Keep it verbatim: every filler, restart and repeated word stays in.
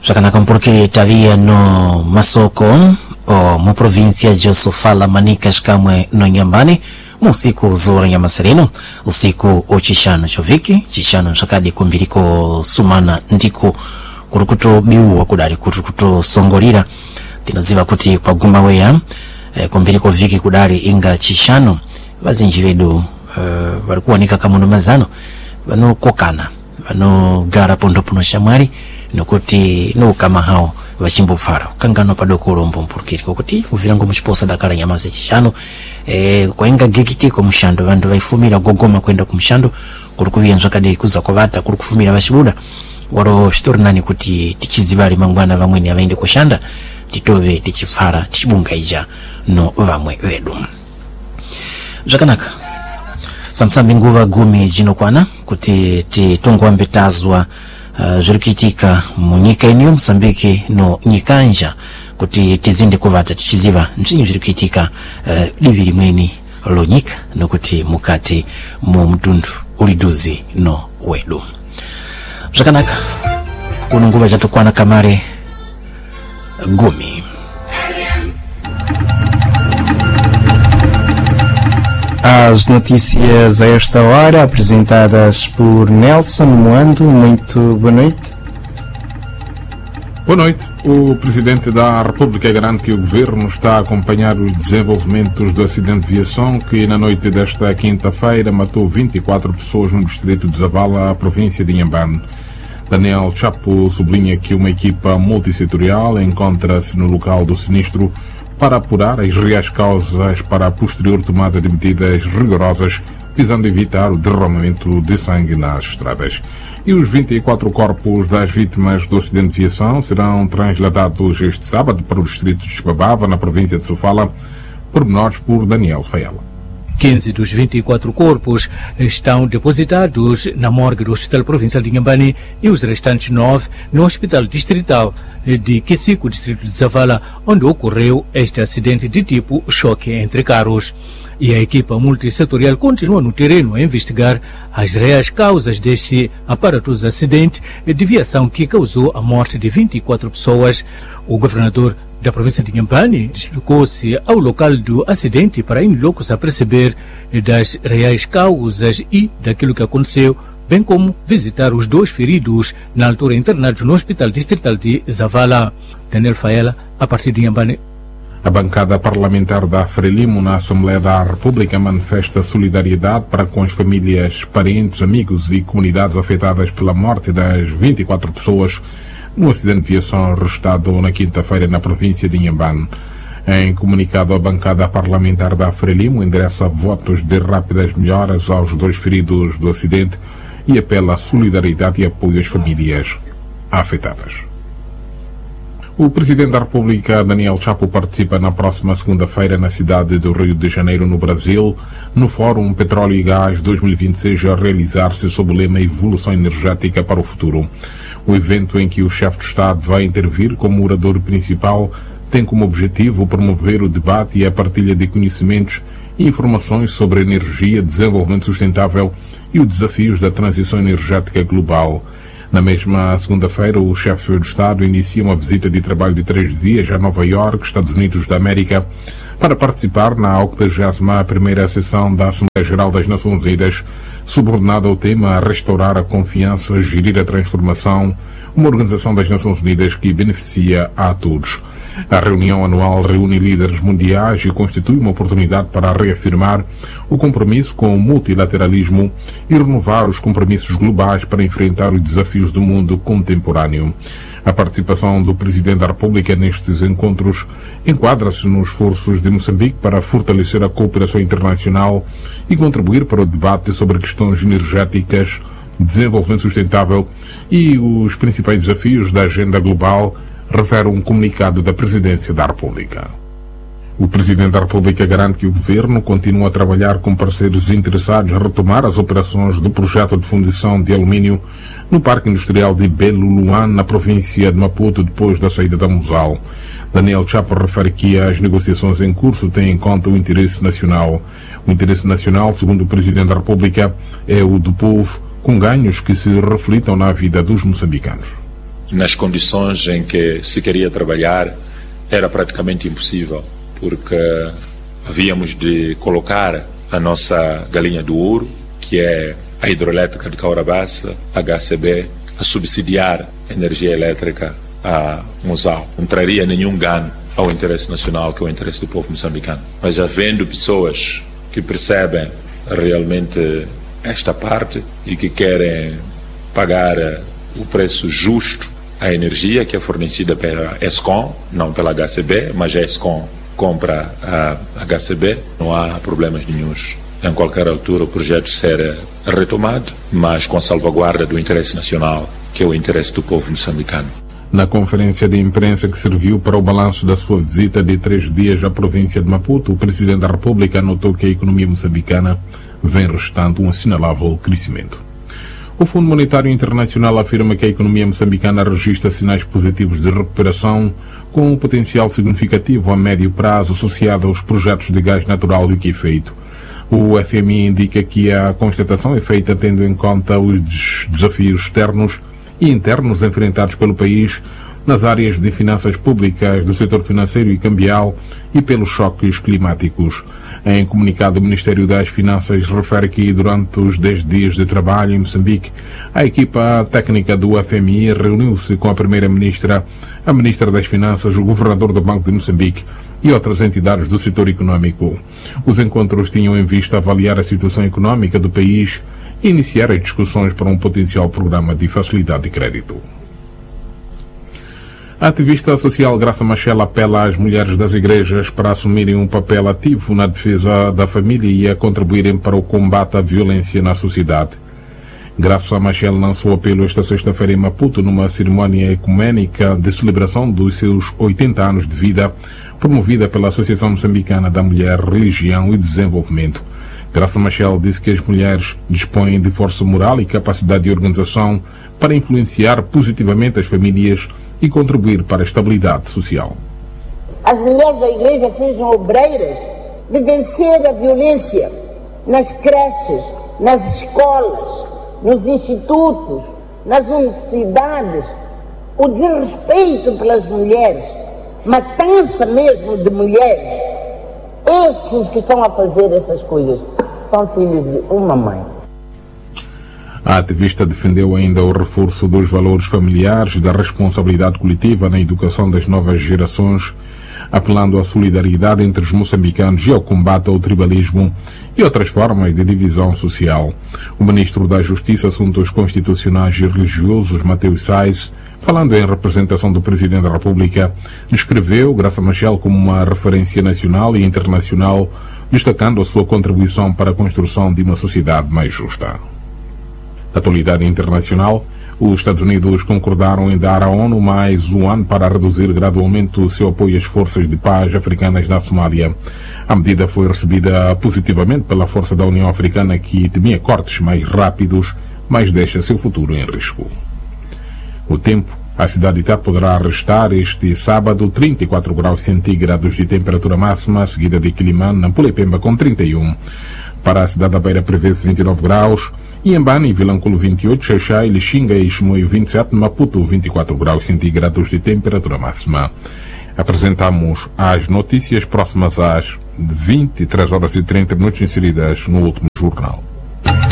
Zvakanaka porque tavia no masoko o mu província de Sofala Manicas kamwe no Nyambani musiku zora Nyamasarino usiku ochishano choviki chishano chakadi kumbiriko sumana ndiko kurukuto biuwa kudari kurukuto songolira tinoziva kuti kwa guma weya e, kumbiriko viki kudari inga chishano vazinji vedu uh, varikuwanika kamuno mazano vano kokana vano gara pondo puno shamwari nokuti no kama hao vachimbo fara kangano padoko lombo mpurukiri kuti uvirango muchiposa dakala Nyamase chishano e, kwa inga gikitiko mushando vandu vaifumira gogoma kwenda kumshando kurikuvienzwa kadi kuza kovata kurikufumira vachibuda waro shitori nani kuti tichizivali mangwana vamweni avaende kushanda titove tichifara tichibunga ija no vamwe vedu. Zvakanaka samsambi nguva gumi jino kwana kuti titongwambe tazwa uh, zvirikuitika munyika ino Msambiki no nyikanja kuti tizinde kuvata tichiziva nzvinyi zvirikuitika uh, divi rimweni lonyika nokuti mukati mu mtundu uliduzi no wedu. Zvakanaka kuno nguva chatokwana kamare gumi. As notícias a esta hora apresentadas por Nelson Moando. Muito boa noite. Boa noite. O Presidente da República garante que o Governo está a acompanhar os desenvolvimentos do acidente de viação que na noite desta quinta-feira matou vinte e quatro pessoas no distrito de Zavala, província de Inhambane. Daniel Chapo sublinha que uma equipa multissetorial encontra-se no local do sinistro para apurar as reais causas para a posterior tomada de medidas rigorosas, visando evitar o derramamento de sangue nas estradas. E os vinte e quatro corpos das vítimas do acidente de viação serão transladados este sábado para o distrito de Xibabava, na província de Sofala, pormenores por Daniel Faela. quinze dos vinte e quatro corpos estão depositados na morgue do Hospital Provincial de Inhambane e os restantes nove no Hospital Distrital de Kisiku, distrito de Zavala, onde ocorreu este acidente de tipo choque entre carros. E a equipa multissetorial continua no terreno a investigar as reais causas deste aparatoso acidente de viação que causou a morte de vinte e quatro pessoas. O governador da província de Inhambane deslocou-se ao local do acidente para em loco se aperceber das reais causas e daquilo que aconteceu, bem como visitar os dois feridos na altura internados no Hospital Distrital de Zavala. Daniel Faela, a partir de Inhambane. A bancada parlamentar da Frelimo na Assembleia da República manifesta solidariedade para com as famílias, parentes, amigos e comunidades afetadas pela morte das vinte e quatro pessoas no acidente de viação registrado na quinta-feira na província de Inhambane. Em comunicado, a bancada parlamentar da Frelimo endereça votos de rápidas melhoras aos dois feridos do acidente e apela à solidariedade e apoio às famílias afetadas. O Presidente da República, Daniel Chapo, participa na próxima segunda-feira na cidade do Rio de Janeiro, no Brasil, no Fórum Petróleo e Gás dois mil e vinte e seis, a realizar-se sob o lema Evolução Energética para o Futuro. O evento, em que o chefe de Estado vai intervir como orador principal, tem como objetivo promover o debate e a partilha de conhecimentos e informações sobre energia, desenvolvimento sustentável e os desafios da transição energética global. Na mesma segunda-feira, o chefe de Estado inicia uma visita de trabalho de três dias a Nova Iorque, Estados Unidos da América, para participar na octagésima primeira sessão da Assembleia Geral das Nações Unidas, subordinada ao tema Restaurar a Confiança, Gerir a Transformação, uma organização das Nações Unidas que beneficia a todos. A reunião anual reúne líderes mundiais e constitui uma oportunidade para reafirmar o compromisso com o multilateralismo e renovar os compromissos globais para enfrentar os desafios do mundo contemporâneo. A participação do Presidente da República nestes encontros enquadra-se nos esforços de Moçambique para fortalecer a cooperação internacional e contribuir para o debate sobre questões energéticas, desenvolvimento sustentável e os principais desafios da agenda global, refere um comunicado da Presidência da República. O Presidente da República garante que o Governo continua a trabalhar com parceiros interessados a retomar as operações do projeto de fundição de alumínio no Parque Industrial de Belo Luan, na província de Maputo, depois da saída da Musal. Daniel Chapo refere que as negociações em curso têm em conta o interesse nacional. O interesse nacional, segundo o Presidente da República, é o do povo, com ganhos que se reflitam na vida dos moçambicanos. nas condições em que se queria trabalhar, era praticamente impossível, porque havíamos de colocar a nossa galinha do ouro, que é a hidroelétrica de Caurabaça, H C B, a subsidiar a energia elétrica a Musau. Não traria nenhum ganho ao interesse nacional, que é o interesse do povo moçambicano. Mas havendo pessoas que percebem realmente esta parte e que querem pagar o preço justo à energia que é fornecida pela ESCOM, não pela H C B, mas a ESCOM compra a H C B, não há problemas nenhuns. Em qualquer altura o projeto será retomado, mas com salvaguarda do interesse nacional, que é o interesse do povo moçambicano. Na conferência de imprensa que serviu para o balanço da sua visita de três dias à província de Maputo, o Presidente da República anotou que a economia moçambicana vem restando um assinalável crescimento. O Fundo Monetário Internacional afirma que a economia moçambicana registra sinais positivos de recuperação, com um potencial significativo a médio prazo associado aos projetos de gás natural liquefeito. O F M I indica que a constatação é feita tendo em conta os desafios externos e internos enfrentados pelo país nas áreas de finanças públicas, do setor financeiro e cambial e pelos choques climáticos. Em comunicado, o Ministério das Finanças refere que durante os dez dias de trabalho em Moçambique, a equipa técnica do F M I reuniu-se com a Primeira-Ministra, a Ministra das Finanças, o Governador do Banco de Moçambique e outras entidades do setor econômico. Os encontros tinham em vista avaliar a situação econômica do país e iniciar as discussões para um potencial programa de facilidade de crédito. A ativista social Graça Machel apela às mulheres das igrejas para assumirem um papel ativo na defesa da família e a contribuírem para o combate à violência na sociedade. Graça Machel lançou o apelo esta sexta-feira em Maputo numa cerimónia ecuménica de celebração dos seus oitenta anos de vida, promovida pela Associação Moçambicana da Mulher, Religião e Desenvolvimento. Graça Machel disse que as mulheres dispõem de força moral e capacidade de organização para influenciar positivamente as famílias e contribuir para a estabilidade social. As mulheres da igreja sejam obreiras de vencer a violência nas creches, nas escolas, nos institutos, nas universidades, o desrespeito pelas mulheres, matança mesmo de mulheres. Esses que estão a fazer essas coisas são filhos de uma mãe. A ativista defendeu ainda o reforço dos valores familiares e da responsabilidade coletiva na educação das novas gerações, apelando à solidariedade entre os moçambicanos e ao combate ao tribalismo e outras formas de divisão social. O ministro da Justiça, Assuntos Constitucionais e Religiosos, Mateus Sais, falando em representação do Presidente da República, descreveu Graça Machel como uma referência nacional e internacional, destacando a sua contribuição para a construção de uma sociedade mais justa. Atualidade internacional. Os Estados Unidos concordaram em dar à ONU mais um ano para reduzir gradualmente o seu apoio às forças de paz africanas na Somália. A medida foi recebida positivamente pela força da União Africana, que temia cortes mais rápidos, mas deixa seu futuro em risco. O tempo. A cidade de Tete poderá registrar este sábado trinta e quatro graus centígrados de temperatura máxima, seguida de Quilimane, Nampula e Pemba com trinta e um. Para a cidade da Beira prevê-se vinte e nove graus, Inhambane e Vilanculo vinte e oito, Xaixai, Lixinga e Chimoio vinte e sete, Maputo vinte e quatro graus centígrados de temperatura máxima. Apresentamos as notícias próximas às vinte e três horas e trinta minutos inseridas no último jornal.